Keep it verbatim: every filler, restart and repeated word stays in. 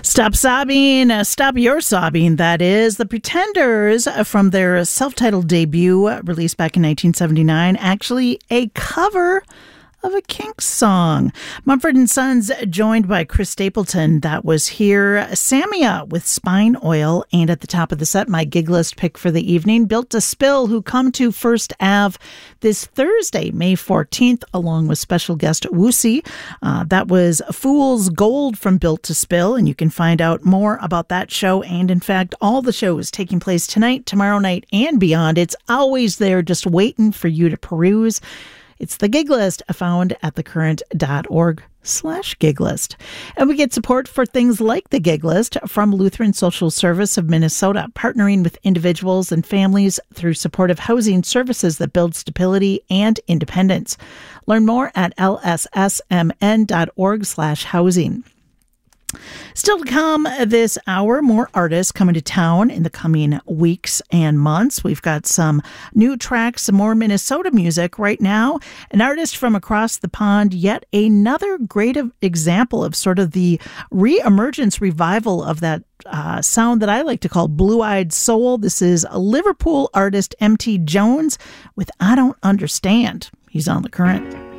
Stop sobbing, uh, stop your sobbing. That is The Pretenders from their self-titled debut released back in nineteen seventy-nine. Actually, a cover of a Kinks song. Mumford and Sons joined by Chris Stapleton. That was here. Samia with Spine Oil. And at the top of the set, my gig list pick for the evening, Built to Spill, who come to First Ave this Thursday, May fourteenth, along with special guest Woosie. Uh, that was Fool's Gold from Built to Spill. And you can find out more about that show and, in fact, all the shows taking place tonight, tomorrow night, and beyond. It's always there just waiting for you to peruse. It's the gig list found at thecurrent.org slash gig list. And we get support for things like the gig list from Lutheran Social Service of Minnesota, partnering with individuals and families through supportive housing services that build stability and independence. Learn more at lssmn.org slash housing. Still to come this hour, more artists coming to town in the coming weeks and months. We've got some new tracks, some more Minnesota music right now. An artist from across the pond, yet another great example of sort of the re-emergence revival of that uh, sound that I like to call blue-eyed soul. This is a Liverpool artist, M T Jones, with I Don't Understand. He's on The Current.